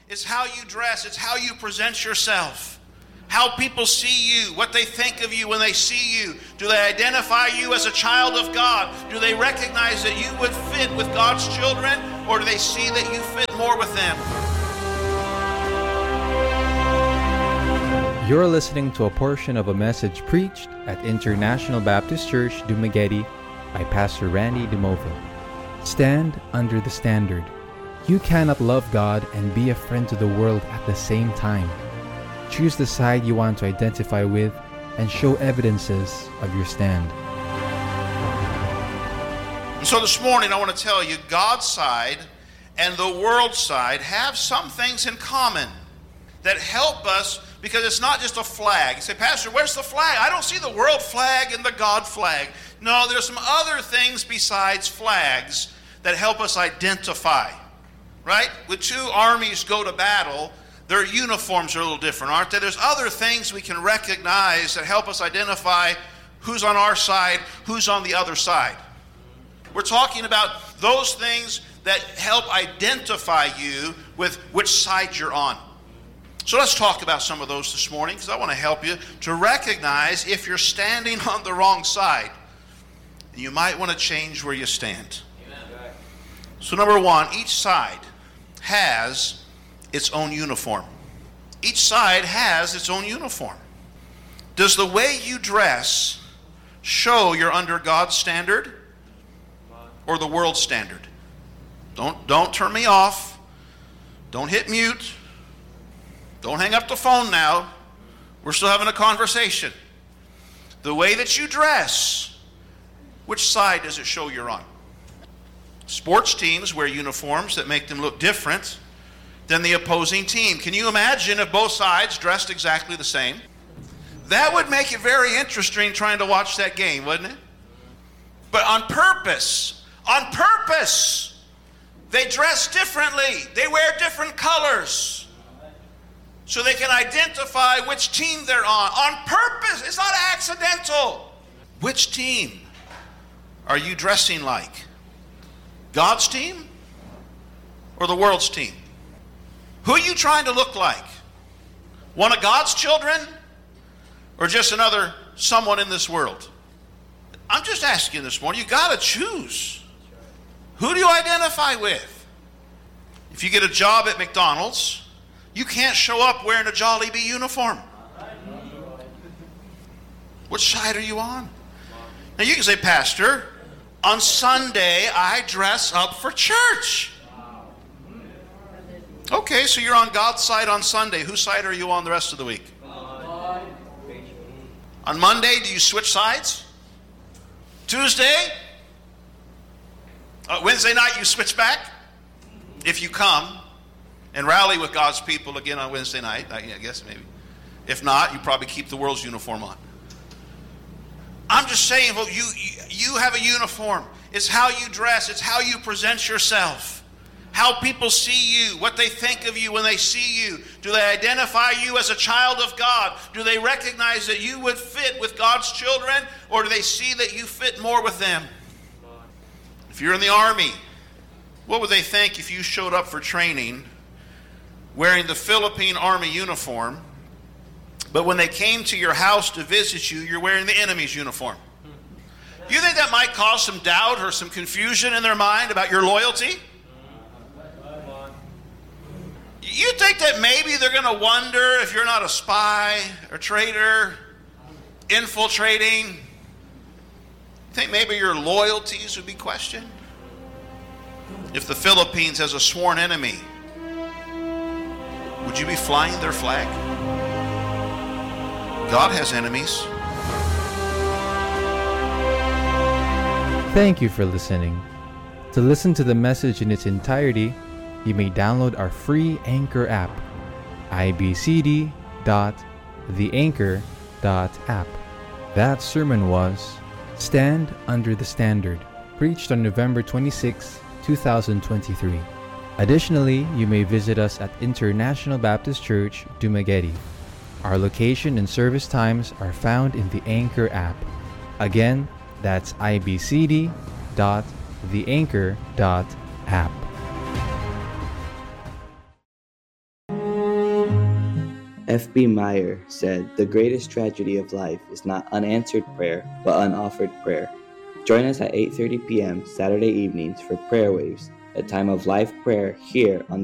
It's how you dress. It's how you present yourself. How people see you, what they think of you when they see you. Do they identify you as a child of God? Do they recognize that you would fit with God's children? Or do they see that you fit more with them? You're listening to a portion of a message preached at International Baptist Church, Dumaguete by Pastor Randy DeMovo. Stand under the standard. You cannot love God and be a friend to the world at the same time. Choose the side you want to identify with and show evidences of your stand. So this morning I want to tell you, God's side and the world's side have some things in common that help us, because it's not just a flag. You say, Pastor, where's the flag? I don't see the world flag and the God flag. No, there's some other things besides flags that help us identify, right? When two armies go to battle, their uniforms are a little different, aren't they? There's other things we can recognize that help us identify who's on our side, who's on the other side. We're talking about those things that help identify you with which side you're on. So let's talk about some of those this morning, because I want to help you to recognize if you're standing on the wrong side. And you might want to change where you stand. Amen. So number one, each side has its own uniform. Each side has its own uniform. Does the way you dress show you're under God's standard or the world's standard? Don't turn me off. Don't hit mute. Don't hang up the phone now. We're still having a conversation. The way that you dress, which side does it show you're on? Sports teams wear uniforms that make them look different than the opposing team. Can you imagine if both sides dressed exactly the same? That would make it very interesting trying to watch that game, wouldn't it? But on purpose, they dress differently. They wear different colors so they can identify which team they're on purpose. It's not accidental. Which team are you dressing like? God's team or the world's team? Who are you trying to look like? One of God's children or just another someone in this world? I'm just asking this morning. You got to choose. Who do you identify with? If you get a job at McDonald's, you can't show up wearing a Jollibee uniform. Which side are you on? Now you can say, Pastor, on Sunday I dress up for church. Okay, so you're on God's side on Sunday. Whose side are you on the rest of the week? On Monday, do you switch sides? Tuesday? Wednesday night, you switch back? If you come and rally with God's people again on Wednesday night, I guess maybe. If not, you probably keep the world's uniform on. I'm just saying, well, you have a uniform. It's how you dress. It's how you present yourself. How people see you, what they think of you when they see you. Do they identify you as a child of God? Do they recognize that you would fit with God's children? Or do they see that you fit more with them? If you're in the army, what would they think if you showed up for training wearing the Philippine Army uniform, but when they came to your house to visit you, you're wearing the enemy's uniform? You think that might cause some doubt or some confusion in their mind about your loyalty? You think that maybe they're going to wonder if you're not a spy or traitor, infiltrating? You think maybe your loyalties would be questioned? If the Philippines has a sworn enemy, would you be flying their flag? God has enemies. Thank you for listening. To listen to the message in its entirety, you may download our free Anchor app, ibcd.theanchor.app. That sermon was Stand Under the Standard, preached on November 26, 2023. Additionally, you may visit us at International Baptist Church, Dumaguete. Our location and service times are found in the Anchor app. Again, that's ibcd.theanchor.app. F.B. Meyer said, "The greatest tragedy of life is not unanswered prayer, but unoffered prayer." Join us at 8:30 p.m. Saturday evenings for Prayer Waves, a time of live prayer here on